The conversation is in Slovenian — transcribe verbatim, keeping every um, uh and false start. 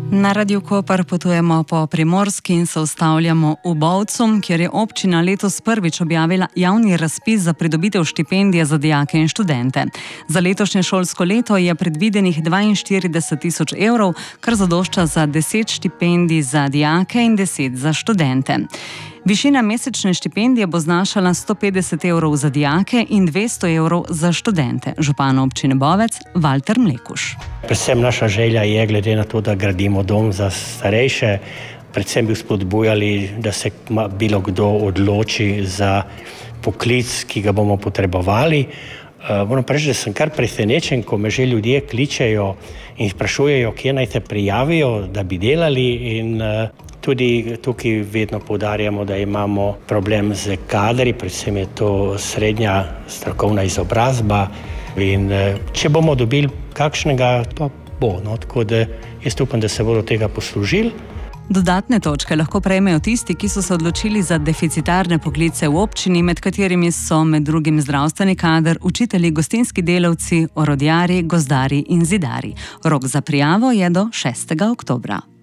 Na Radio Koper potujemo po Primorski in se ustavljamo v Bovcu, kjer je občina letos prvič objavila javni razpis za pridobitev štipendije za dijake in študente. Za letošnje šolsko leto je predvidenih dvainštirideset tisoč evrov, kar zadošča za deset štipendij za dijake in deset za študente. Višina mesečne štipendije bo znašala sto petdeset evrov za dijake in dvesto evrov za študente. Župan občine Bovec Valter Mlekuš. Predvsem naša želja je, glede na to, da gradimo dom za starejše, predvsem bi spodbujali, da se bilo kdo odloči za poklic, ki ga bomo potrebovali. Moram reči, da sem kar presenečen, ko me že ljudje kličejo in sprašujejo, kje naj se prijavijo, da bi delali, in tudi tukaj vedno poudarjamo, da imamo problem z kadri, predvsem je to srednja strokovna izobrazba, in če bomo dobili kakšnega, pa bo. No? Tako da jaz upam, da se bodo tega poslužili. Dodatne točke lahko prejmejo tisti, ki so se odločili za deficitarne poklice v občini, med katerimi so med drugim zdravstveni kader, učitelji, gostinski delavci, orodjarji, gozdarji in zidarji. Rok za prijavo je do šestega oktobra.